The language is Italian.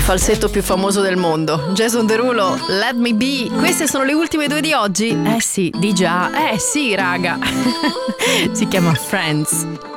falsetto più famoso del mondo, Jason Derulo, Let Me Be. Queste sono le ultime due di oggi? Eh sì, di già. Eh sì, raga. Si chiama Friends.